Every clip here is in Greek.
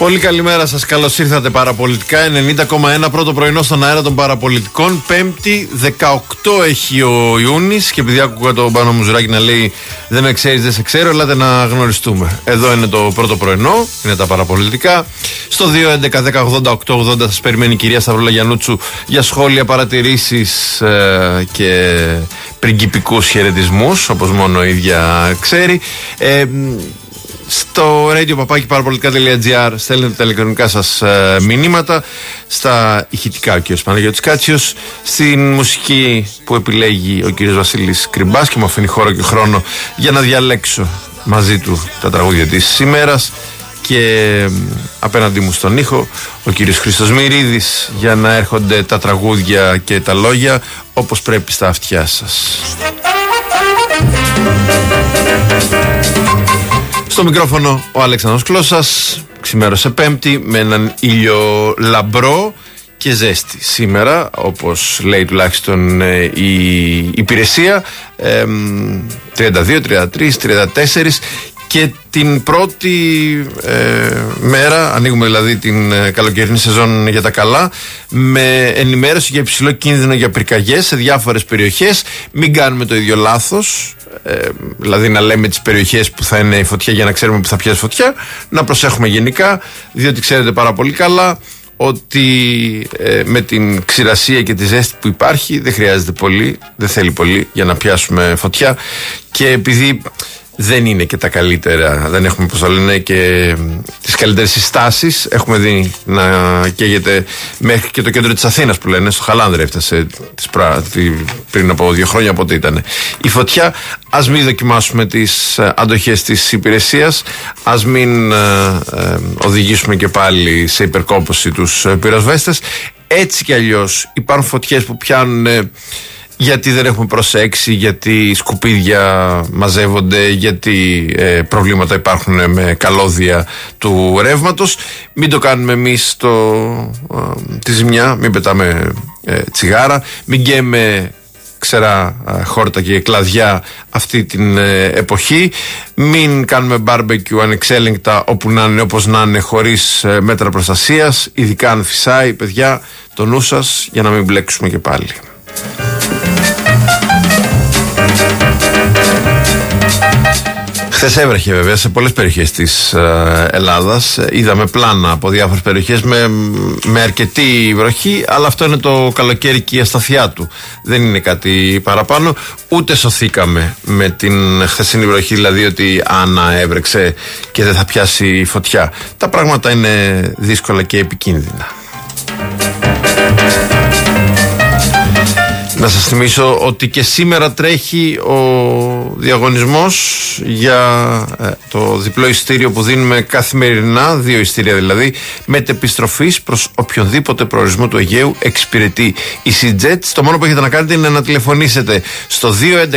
Πολύ καλημέρα σας, καλώς ήρθατε παραπολιτικά 90,1 πρώτο πρωινό στον αέρα των παραπολιτικών. 5η 18 έχει ο Ιούνις και επειδή άκουγα τον Πάνο Μουζουράκη να λέει δεν με ξέρεις, δεν σε ξέρω, ελάτε να γνωριστούμε. Εδώ είναι το πρώτο πρωινό, είναι τα παραπολιτικά. Στο 2.11.10.80.880 σας περιμένει η κυρία Σταυρούλα Γιαννούτσου για σχόλια, παρατηρήσεις και πριγκιπικούς χαιρετισμούς, όπως μόνο η ίδια ξέρει. Στο radio.parapolitica.gr στέλνετε τα ηλεκτρονικά σας μηνύματα. Στα ηχητικά ο κ. Παναγιώτης Κάτσιος. Στην μουσική που επιλέγει ο κ. Βασίλης Κρυμπάς και μου αφήνει χώρο και χρόνο για να διαλέξω μαζί του τα τραγούδια της ημέρας. Και απέναντί μου στον ήχο ο κ. Χρήστος Μυρίδης για να έρχονται τα τραγούδια και τα λόγια όπως πρέπει στα αυτιά σας. Στο μικρόφωνο ο Αλέξανδρος Κλώσσας. Ξημέρωσε Πέμπτη με έναν ήλιο λαμπρό και ζέστη. Σήμερα, όπως λέει τουλάχιστον η υπηρεσία, 32, 33, 34 και την πρώτη μέρα, ανοίγουμε δηλαδή την καλοκαιρινή σεζόν για τα καλά, με ενημέρωση για υψηλό κίνδυνο για πυρκαγιές σε διάφορες περιοχές. Μην κάνουμε το ίδιο λάθος, δηλαδή να λέμε τις περιοχές που θα είναι η φωτιά για να ξέρουμε που θα πιάσει φωτιά. Να προσέχουμε γενικά, διότι ξέρετε πάρα πολύ καλά ότι με την ξηρασία και τη ζέστη που υπάρχει δεν χρειάζεται πολύ, δεν θέλει πολύ για να πιάσουμε φωτιά. Και επειδή δεν είναι και τα καλύτερα, δεν έχουμε, πώς το λένε, και τις καλύτερες συστάσεις. Έχουμε δει να καίγεται μέχρι και το κέντρο της Αθήνας που λένε, στο Χαλάνδρη έφτασε πριν από 2 χρόνια, πότε ήταν η φωτιά. Ας μην δοκιμάσουμε τις αντοχές της υπηρεσίας, ας μην οδηγήσουμε και πάλι σε υπερκόπωση τους πυροσβέστες. Έτσι κι αλλιώς υπάρχουν φωτιές που πιάνουν γιατί δεν έχουμε προσέξει, γιατί σκουπίδια μαζεύονται, γιατί προβλήματα υπάρχουν με καλώδια του ρεύματος. Μην το κάνουμε εμείς τη ζημιά, μην πετάμε τσιγάρα, μην καίμε ξερά χόρτα και κλαδιά αυτή την εποχή. Μην κάνουμε μπάρμπεκιου ανεξέλεγκτα όπου να είναι, όπως να είναι, χωρίς μέτρα προστασίας, ειδικά αν φυσάει. Παιδιά, το νου σας για να μην μπλέξουμε και πάλι. Χθες έβρεχε βέβαια σε πολλές περιοχές της Ελλάδας. Είδαμε πλάνα από διάφορες περιοχές με αρκετή βροχή, αλλά αυτό είναι το καλοκαίρι και η ασταθιά του. Δεν είναι κάτι παραπάνω. Ούτε σωθήκαμε με την χθεσινή βροχή, δηλαδή ότι έβρεξε και δεν θα πιάσει φωτιά. Τα πράγματα είναι δύσκολα και επικίνδυνα. Να σας θυμίσω ότι και σήμερα τρέχει ο διαγωνισμός για το διπλό εισιτήριο που δίνουμε καθημερινά, 2 εισιτήρια δηλαδή, μετεπιστροφής προς οποιονδήποτε προορισμό του Αιγαίου εξυπηρετεί η SeaJet. Το μόνο που έχετε να κάνετε είναι να τηλεφωνήσετε στο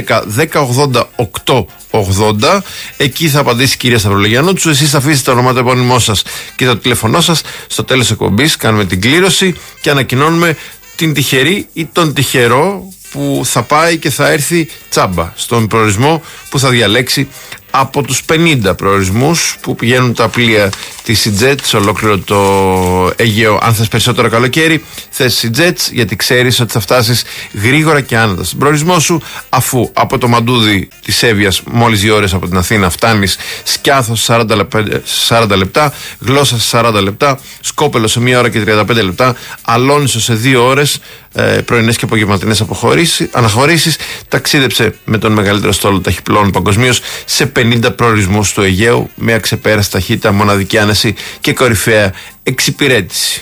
211-1080-880. Εκεί θα απαντήσει η κυρία Σταυρούλα Γιαννούτσου. Εσείς θα αφήσετε το ονοματεπώνυμό σας και το τηλεφωνό σας. Στο τέλος εκπομπής κάνουμε την κλήρωση και ανακοινώνουμε την τυχερή ή τον τυχερό που θα πάει και θα έρθει τσάμπα στον προορισμό που θα διαλέξει από τους 50 προορισμούς που πηγαίνουν τα πλοία της SeaJet σε ολόκληρο το Αιγαίο. Αν θες περισσότερο καλοκαίρι, θες SeaJet, γιατί ξέρεις ότι θα φτάσεις γρήγορα και άνετα στον προορισμό σου, αφού από το μαντούδι της Εύβοιας μόλις 2 ώρες από την Αθήνα φτάνεις, Σκιάθος 40 λεπτά, Γλώσσα 40 λεπτά, Σκόπελο σε 1 ώρα και 35 λεπτά, Αλόνισο σε 2 ώρες, πρωινές και απογευματινές αναχωρήσεις. Ταξίδεψε με τον μεγαλύτερο στόλο ταχυπλών παγκοσμίως σε 50 προορισμούς του Αιγαίου με αξεπέραστη ταχύτητα, μοναδική άνεση και κορυφαία εξυπηρέτηση.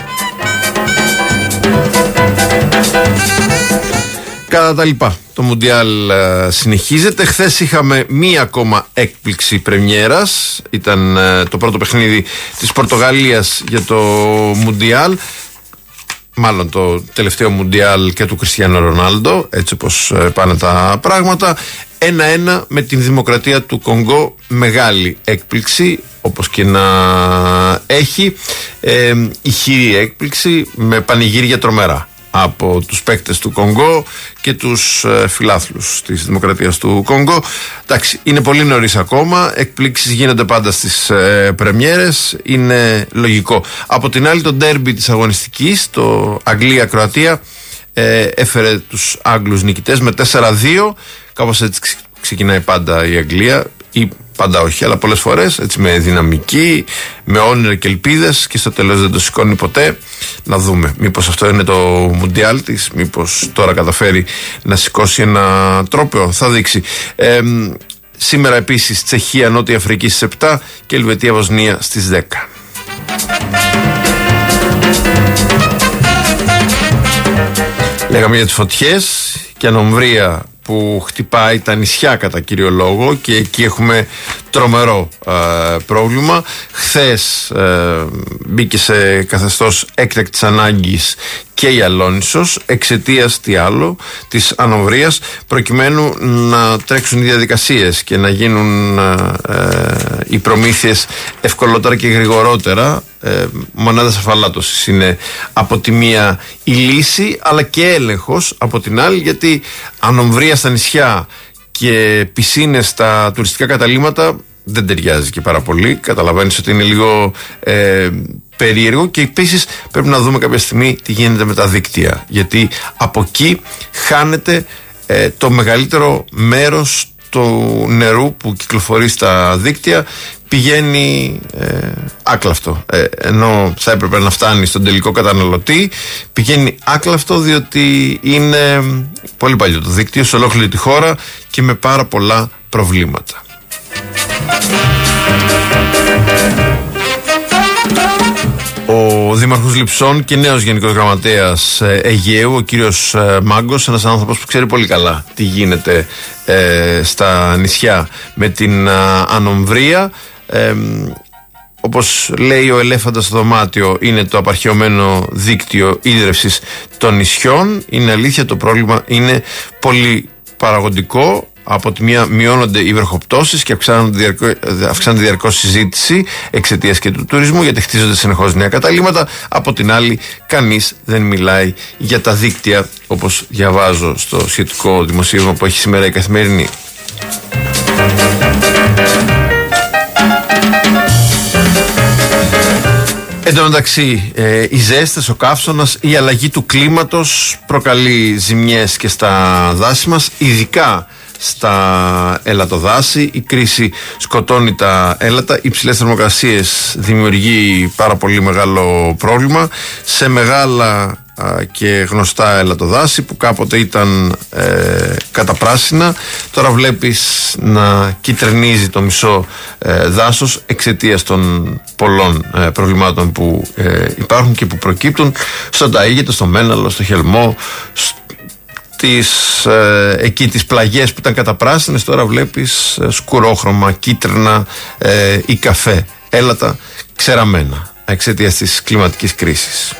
Κατά τα λοιπά, το Μουντιάλ συνεχίζεται. Χθες είχαμε μία ακόμα έκπληξη πρεμιέρας. Ήταν το πρώτο παιχνίδι της Πορτογαλίας για το Μουντιάλ. Μάλλον το τελευταίο Μουντιάλ και του Κριστιάνο Ρονάλντο, έτσι όπως πάνε τα πράγματα. 1-1 με την Δημοκρατία του Κονγκό. Μεγάλη έκπληξη, όπως και να έχει. Ηχηρή έκπληξη με πανηγύρια τρομερά. από τους παίκτες του Κονγκό και τους φιλάθλους της Δημοκρατίας του Κονγκό. Εντάξει, είναι πολύ νωρίς ακόμα, εκπλήξεις γίνονται πάντα στις πρεμιέρες, είναι λογικό. Από την άλλη, το ντέρμπι της αγωνιστικής, το Αγγλία-Κροατία, έφερε τους Άγγλους νικητές με 4-2. Κάπως έτσι ξεκινάει πάντα η Αγγλία, ή πάντα όχι, αλλά πολλές φορές έτσι, με δυναμική, με όνειρα και ελπίδες, και στο τέλος δεν το σηκώνει ποτέ. Να δούμε μήπως αυτό είναι το Μουντιάλ της, μήπως τώρα καταφέρει να σηκώσει ένα τρόπαιο, θα δείξει. Σήμερα επίσης Τσεχία Νότια Αφρική στις 7 και Ελβετία Βοσνία στις 10. Λέγαμε για τις φωτιές και ανομβρία που χτυπάει τα νησιά κατά κύριο λόγο, και εκεί έχουμε τρομερό πρόβλημα. Χθες μπήκε σε καθεστώς έκτακτης ανάγκης και η Αλόνισσος εξαιτίας της ανομβρίας, προκειμένου να τρέξουν οι διαδικασίες και να γίνουν οι προμήθειες ευκολότερα και γρηγορότερα. Μονάδες αφαλάτωσης είναι από τη μία η λύση, αλλά και έλεγχος από την άλλη, γιατί ανομβρία στα νησιά και πισίνες στα τουριστικά καταλύματα δεν ταιριάζει και πάρα πολύ. Καταλαβαίνεις ότι είναι λίγο περίεργο, και επίσης πρέπει να δούμε κάποια στιγμή τι γίνεται με τα δίκτυα, γιατί από εκεί χάνεται το μεγαλύτερο μέρος του νερού που κυκλοφορεί στα δίκτυα, πηγαίνει άκλαυτο, ενώ θα έπρεπε να φτάνει στον τελικό καταναλωτή, πηγαίνει άκλαυτο, διότι είναι πολύ παλιό το δίκτυο σε ολόκληρη τη χώρα και με πάρα πολλά προβλήματα. Ο Δήμαρχος Λειψών και νέος Γενικός Γραμματέας Αιγαίου, ο κύριος Μάγκος, ένας άνθρωπος που ξέρει πολύ καλά τι γίνεται στα νησιά με την ανομβρία. Όπως λέει ο ελέφαντας στο δωμάτιο, είναι το απαρχαιωμένο δίκτυο ίδρευσης των νησιών. Είναι αλήθεια, το πρόβλημα είναι πολύ παραγωγικό. Από τη μία μειώνονται οι βροχοπτώσεις και αυξάνεται διαρκώς συζήτηση εξαιτίας και του τουρισμού, γιατί χτίζονται συνεχώς νέα καταλύματα. Από την άλλη, κανείς δεν μιλάει για τα δίκτυα, όπως διαβάζω στο σχετικό δημοσίευμα που έχει σήμερα η Καθημερινή. Εν τω μεταξύ, οι ζέστες, ο καύσωνας, η αλλαγή του κλίματος προκαλεί ζημιές και στα δάση μας, ειδικά στα ελατοδάση. Η κρίση σκοτώνει τα έλατα, οι υψηλές θερμοκρασίες δημιουργεί πάρα πολύ μεγάλο πρόβλημα σε μεγάλα και γνωστά ελατοδάση που κάποτε ήταν καταπράσινα. Τώρα βλέπεις να κυτρινίζει το μισό δάσος εξαιτίας των πολλών προβλημάτων που υπάρχουν και που προκύπτουν στον Ταΐγετο, στο Μέναλο, στο Χελμό, εκεί τις πλαγιές που ήταν καταπράσινες. Τώρα βλέπεις σκουρόχρωμα, κίτρινα ή καφέ έλατα ξεραμένα εξαιτίας της κλιματικής κρίσης.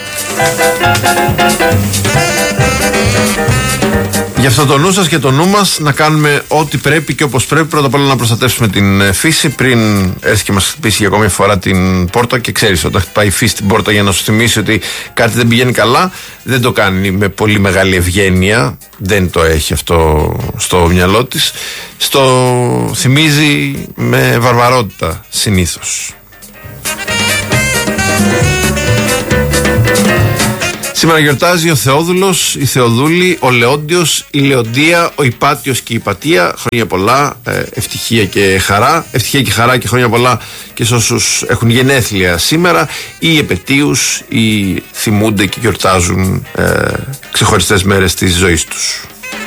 Γι' αυτό το νου σας και το νου μας να κάνουμε ό,τι πρέπει και όπως πρέπει. Πρώτα απ' όλα να προστατεύσουμε την φύση πριν έρθει και μας χτυπήσει για ακόμη φορά την πόρτα. Και ξέρεις, όταν χτυπάει η φύση την πόρτα για να σου θυμίσει ότι κάτι δεν πηγαίνει καλά, δεν το κάνει με πολύ μεγάλη ευγένεια. Δεν το έχει αυτό στο μυαλό της. Στο θυμίζει με βαρβαρότητα συνήθως. Σήμερα γιορτάζει ο Θεόδουλος, η Θεοδούλη, ο Λεόντιος, η Λεοντία, ο Υπάτιος και η Υπατία. Χρόνια πολλά, ευτυχία και χαρά. Ευτυχία και χαρά και χρόνια πολλά και σε όσους έχουν γενέθλια σήμερα, ή επετείους, ή θυμούνται και γιορτάζουν ξεχωριστές μέρες της ζωής τους.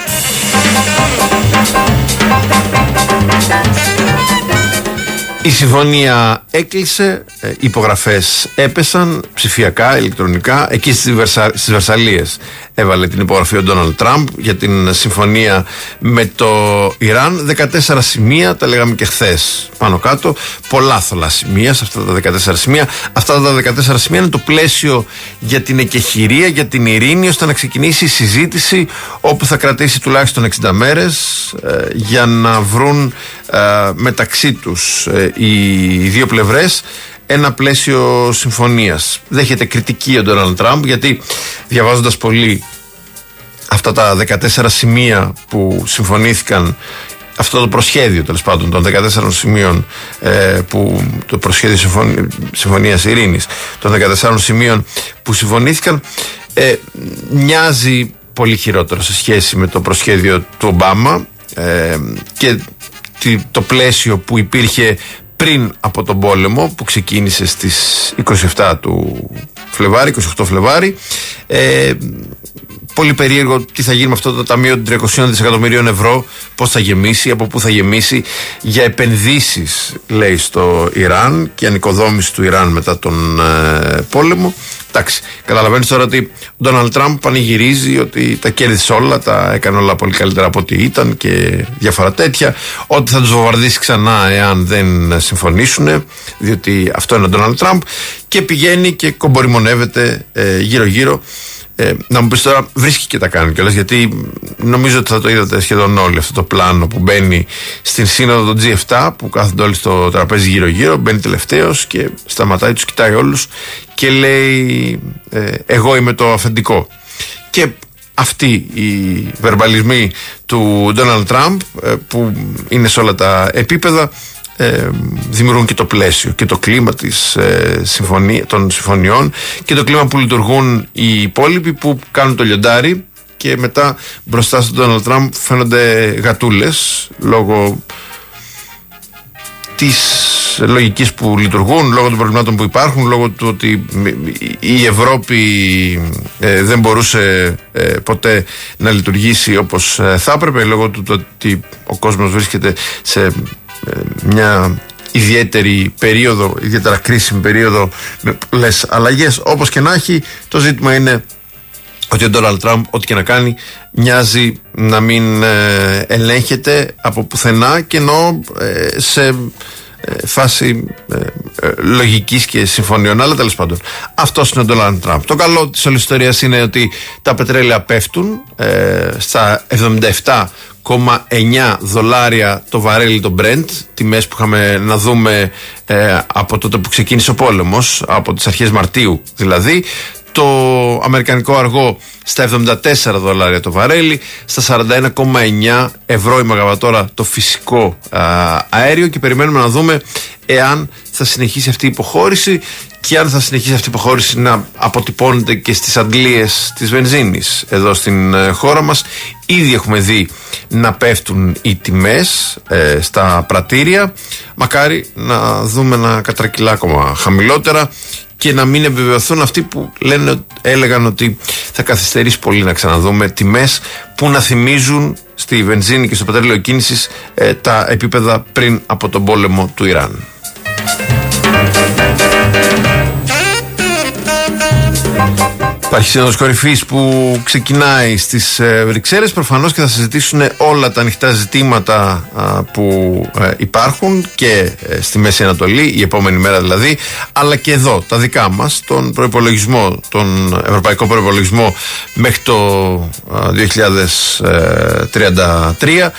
Η συμφωνία έκλεισε, υπογραφές έπεσαν ψηφιακά, ηλεκτρονικά. Εκεί στις Βερσαλίες έβαλε την υπογραφή ο Ντόναλντ Τραμπ για την συμφωνία με το Ιράν. 14 σημεία, τα λέγαμε και χθες πάνω κάτω. Πολλά θολά σημεία σε αυτά τα 14 σημεία. Αυτά τα 14 σημεία είναι το πλαίσιο για την εκεχηρία, για την ειρήνη, ώστε να ξεκινήσει η συζήτηση, όπου θα κρατήσει τουλάχιστον 60 μέρες για να βρουν μεταξύ τους οι δύο πλευρές ένα πλαίσιο συμφωνίας. Δέχεται κριτική ο Ντόναλντ Τραμπ, γιατί διαβάζοντας πολύ αυτά τα 14 σημεία που συμφωνήθηκαν, αυτό το προσχέδιο τέλος πάντων των 14 σημείων, που το προσχέδιο συμφωνίας ειρήνης των 14 σημείων που συμφωνήθηκαν, μοιάζει πολύ χειρότερο σε σχέση με το προσχέδιο του Ομπάμα και το πλαίσιο που υπήρχε πριν από τον πόλεμο, που ξεκίνησε στις 27 του Φλεβάρι, 28 Φλεβάρι. Πολύ περίεργο τι θα γίνει με αυτό το ταμείο των 300 δισεκατομμυρίων ευρώ, πώς θα γεμίσει, από πού θα γεμίσει, για επενδύσεις, λέει, στο Ιράν και ανοικοδόμηση του Ιράν μετά τον πόλεμο. Εντάξει, καταλαβαίνεις τώρα ότι ο Ντόναλντ Τραμπ πανηγυρίζει ότι τα κέρδισε όλα, τα έκανε όλα πολύ καλύτερα από ό,τι ήταν και διάφορα τέτοια. Ότι θα τους βομβαρδίσει ξανά εάν δεν συμφωνήσουν, διότι αυτό είναι ο Ντόναλντ Τραμπ, και πηγαίνει και κομποριμονεύεται γύρω-γύρω. Να μου πεις τώρα, βρίσκει και τα κάνει κιόλας, γιατί νομίζω ότι θα το είδατε σχεδόν όλοι αυτό το πλάνο που μπαίνει στην σύνοδο των G7, που κάθονται όλοι στο τραπέζι γύρω-γύρω, μπαίνει τελευταίος και σταματάει, τους κοιτάει όλους και λέει εγώ είμαι το αφεντικό. Και αυτοί οι βερμπαλισμοί του Ντόναλντ Τραμπ, που είναι σε όλα τα επίπεδα, δημιουργούν και το πλαίσιο και το κλίμα των συμφωνιών και το κλίμα που λειτουργούν οι υπόλοιποι, που κάνουν το λιοντάρι και μετά μπροστά στον Ντόναλντ Τραμπ φαίνονται γατούλες, λόγω της λογικής που λειτουργούν, λόγω των προβλημάτων που υπάρχουν, λόγω του ότι η Ευρώπη δεν μπορούσε ποτέ να λειτουργήσει όπως θα έπρεπε, λόγω του ότι ο κόσμος βρίσκεται σε μια ιδιαίτερη περίοδο, ιδιαίτερα κρίσιμη περίοδο με πολλές αλλαγές. Όπως και να έχει, το ζήτημα είναι ότι ο Ντόναλντ Τραμπ, ό,τι και να κάνει, μοιάζει να μην ελέγχεται από πουθενά, και εννοώ σε φάση λογικής και συμφωνιών, αλλά τέλος πάντων αυτός είναι ο Ντόναλντ Τραμπ. Το καλό της όλης ιστορίας είναι ότι τα πετρέλαια πέφτουν στα 77,9 δολάρια το βαρέλι το Brent, τιμές που είχαμε να δούμε από τότε που ξεκίνησε ο πόλεμος, από τις αρχές Μαρτίου δηλαδή. Το αμερικανικό αργό στα 74 δολάρια το βαρέλι, στα 41,9 ευρώ η μεγαβατόρα το φυσικό αέριο, και περιμένουμε να δούμε εάν θα συνεχίσει αυτή η υποχώρηση και αν θα συνεχίσει αυτή η υποχώρηση να αποτυπώνεται και στις αντλίες της βενζίνης εδώ στην χώρα μας. Ήδη έχουμε δει να πέφτουν οι τιμές στα πρατήρια, μακάρι να δούμε να κατρακυλά ακόμα χαμηλότερα και να μην επιβεβαιωθούν αυτοί που έλεγαν ότι θα καθυστερήσει πολύ να ξαναδούμε τιμές που να θυμίζουν στη βενζίνη και στο πετρέλαιο κίνησης τα επίπεδα πριν από τον πόλεμο του Ιράν. Υπάρχει σύνοδος κορυφής που ξεκινάει στις Βρυξέλλες, προφανώς, και θα συζητήσουν όλα τα ανοιχτά ζητήματα που υπάρχουν και στη Μέση Ανατολή, η επόμενη μέρα δηλαδή, αλλά και εδώ τα δικά μας, τον προϋπολογισμό, τον ευρωπαϊκό προϋπολογισμό μέχρι το 2033.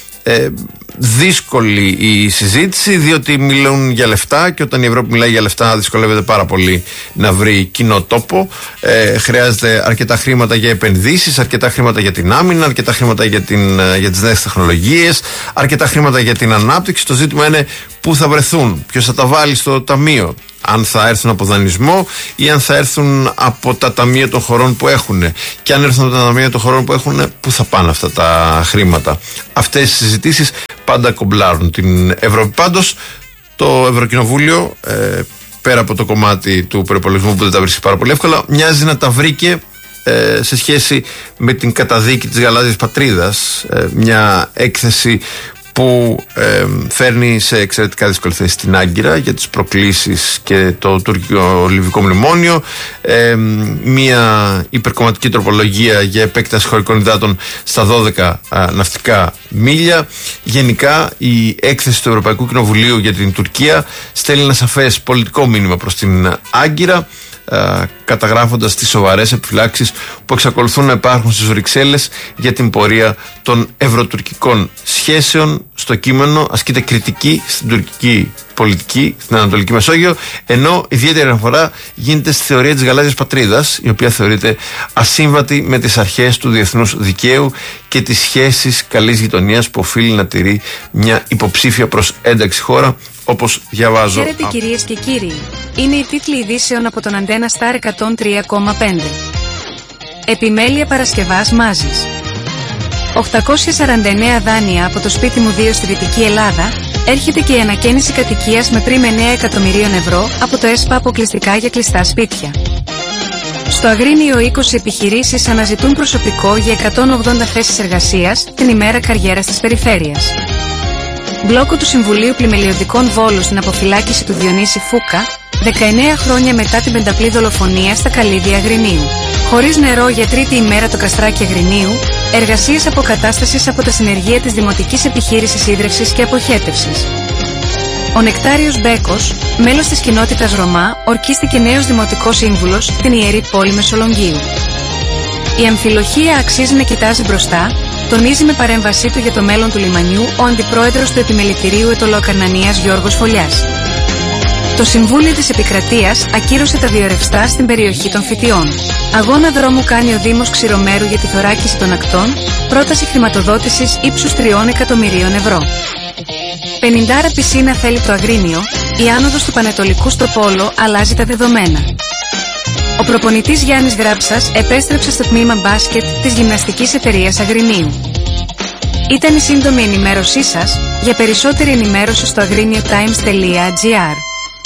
Δύσκολη η συζήτηση, διότι μιλούν για λεφτά, και όταν η Ευρώπη μιλάει για λεφτά δυσκολεύεται πάρα πολύ να βρει κοινό τόπο. Χρειάζεται αρκετά χρήματα για επενδύσεις, αρκετά χρήματα για την άμυνα, αρκετά χρήματα για τις νέες τεχνολογίες, αρκετά χρήματα για την ανάπτυξη. Το ζήτημα είναι πού θα βρεθούν, ποιος θα τα βάλει στο ταμείο, αν θα έρθουν από δανεισμό ή αν θα έρθουν από τα ταμεία των χωρών που έχουν, και αν έρθουν από τα ταμεία των χωρών που έχουν, πού θα πάνε αυτά τα χρήματα. Αυτές οι συζητήσεις πάντα κομπλάρουν την Ευρώπη. Πάντως το Ευρωκοινοβούλιο, πέρα από το κομμάτι του προϋπολογισμού που δεν τα βρίσκει πάρα πολύ εύκολα, μοιάζει να τα βρήκε σε σχέση με την καταδίκη της Γαλάζιας Πατρίδας, μια έκθεση που φέρνει σε εξαιρετικά δύσκολη θέση την Άγκυρα για τις προκλήσεις και το τουρκικό-λιβικό μνημόνιο, μια υπερκομματική τροπολογία για επέκταση χωρικών υδάτων στα 12 ναυτικά μίλια. Γενικά η έκθεση του Ευρωπαϊκού Κοινοβουλίου για την Τουρκία στέλνει ένα σαφές πολιτικό μήνυμα προς την Άγκυρα. καταγράφοντας τις σοβαρές επιφυλάξεις που εξακολουθούν να υπάρχουν στις Βρυξέλλες για την πορεία των ευρωτουρκικών σχέσεων. Στο κείμενο ασκείται κριτική στην τουρκική πολιτική στην Ανατολική Μεσόγειο, ενώ ιδιαίτερη αναφορά γίνεται στη θεωρία της γαλάζιας πατρίδας, η οποία θεωρείται ασύμβατη με τις αρχές του διεθνούς δικαίου και τις σχέσεις καλής γειτονίας που οφείλει να τηρεί μια υποψήφια προς ένταξη χώρα, όπως διαβάζω. Χαίρετε κυρίες και κύριοι. Είναι οι τίτλοι ειδήσεων από τον Αντένα Σταρ 103,5. Επιμέλεια Παρασκευάς Μάζης. 849 δάνεια από το σπίτι μου 2 στη Δυτική Ελλάδα. Έρχεται και η ανακαίνιση κατοικίας με πριμ 9 εκατομμυρίων ευρώ από το ΕΣΠΑ αποκλειστικά για κλειστά σπίτια. Στο Αγρίνιο 20 επιχειρήσεις αναζητούν προσωπικό για 180 θέσεις εργασίας την ημέρα καριέρας της περιφέρειας. Μπλόκο του Συμβουλίου Πλημελιωδικών Βόλου στην αποφυλάκηση του Διονύση Φούκα, 19 χρόνια μετά την πενταπλή δολοφονία στα Καλύδια Αγρινίου. Χωρίς νερό για τρίτη ημέρα το Καστράκι Αγρινίου, εργασίες αποκατάστασης από τα συνεργεία της Δημοτικής Επιχείρησης Ίδρευσης και Αποχέτευσης. Ο Νεκτάριος Μπέκος, μέλος της κοινότητας Ρωμά, ορκίστηκε νέος δημοτικός σύμβουλος στην Ιερή Πόλη Μεσολογγίου. Η αμφιλοχία αξίζει να κοιτάζει μπροστά, τονίζει με παρέμβασή του για το μέλλον του λιμανιού ο αντιπρόεδρος του Επιμελητηρίου Αιτωλοακαρνανίας Γιώργος Φωλιάς. Το Συμβούλιο της Επικρατείας ακύρωσε τα βιορευστά στην περιοχή των Φυτιών. Αγώνα δρόμου κάνει ο Δήμος Ξηρομέρου για τη θωράκιση των ακτών, πρόταση χρηματοδότησης ύψους 3 εκατομμυρίων ευρώ. 50 πισίνα θέλει το Αγρίνιο, η άνοδος του Πανετολικού στο Πόλο αλλάζει τα δεδομένα. Ο προπονητής Γιάννης Γράψας επέστρεψε στο τμήμα μπάσκετ της Γυμναστικής Εταιρείας Αγρινίου. Ήταν η σύντομη ενημέρωσή σας. Για περισσότερη ενημέρωση στο agriniotimes.gr.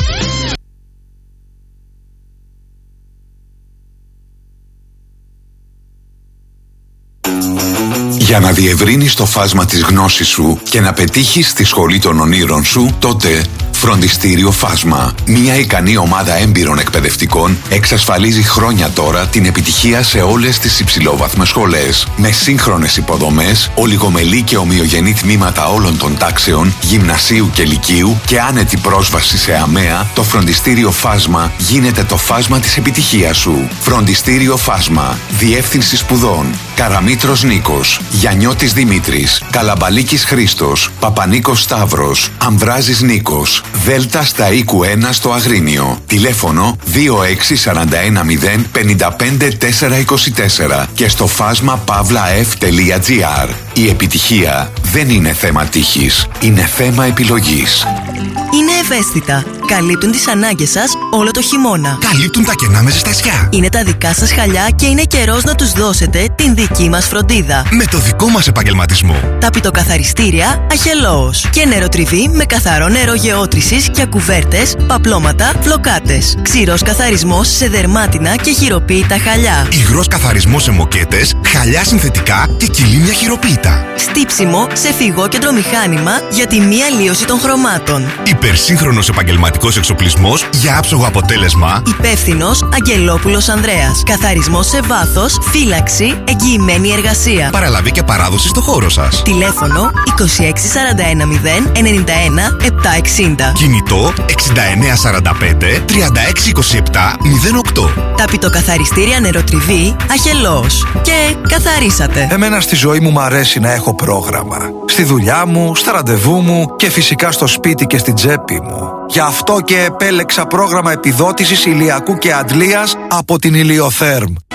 Για να διευρύνεις το φάσμα της γνώσης σου και να πετύχεις τη σχολή των ονείρων σου, τότε Φροντιστήριο Φάσμα. Μια ικανή ομάδα έμπειρων εκπαιδευτικών εξασφαλίζει χρόνια τώρα την επιτυχία σε όλες τις υψηλόβαθμες σχολές. Με σύγχρονες υποδομές, ολιγομελή και ομοιογενή τμήματα όλων των τάξεων, γυμνασίου και λυκείου και άνετη πρόσβαση σε ΑΜΕΑ, το Φροντιστήριο Φάσμα γίνεται το φάσμα της επιτυχίας σου. Φροντιστήριο Φάσμα. Διεύθυνση σπουδών: Καραμήτρος Νίκος, Γιαννιώτης Δημήτρης, Καλαμπαλίκης Χρήστος, Παπανίκος Σταύρος, Αμβράζης Νίκος. Δέλτα στα οίκου 1 στο Αγρίνιο. Τηλέφωνο 261955424 και στο φάσμα pavlaf.gr. Η επιτυχία δεν είναι θέμα τύχης, είναι θέμα επιλογής. Είναι ευαίσθητα. Καλύπτουν τις ανάγκες σας όλο το χειμώνα. Καλύπτουν τα κενά με ζεστασιά. Είναι τα δικά σας χαλιά και είναι καιρός να τους δώσετε την δική μας φροντίδα. Με το δικό μας επαγγελματισμό. Τα πιτοκαθαριστήρια Αχελώος. Και νεροτριβή με καθαρό νερό γεώτρησης για κουβέρτες, παπλώματα, φλοκάτες. Ξηρός καθαρισμός σε δερμάτινα και χειροποίητα χαλιά. Υγρός καθαρισμός σε μοκέτες, χαλιά συνθετικά και κυλίμια χειροποίητα. Στύψιμο σε φυγόκεντρο μηχάνημα για τη μη αλλίωση των χρωμάτων. Υπερσύγχρονος επαγγελματικός εξοπλισμός για άψογο αποτέλεσμα. Υπεύθυνος Αγγελόπουλος Ανδρέας. Καθαρισμός σε βάθος, φύλαξη, εγγυημένη εργασία. Παραλαβή και παράδοση στο χώρο σας. Τηλέφωνο 26410 91 760. Κινητό 6945 3627 08. Τα πιτοκαθαριστήρια νεροτριβή Αχελώος. Και καθαρίσατε. Εμένα στη ζωή μου αρέσει να έχω πρόγραμμα. Στη δουλειά μου, στα ραντεβού μου και φυσικά στο σπίτι και στην τσέπη μου. Γι' αυτό και επέλεξα πρόγραμμα επιδότησης ηλιακού και αντλίας από την Ηλιοθέρμ.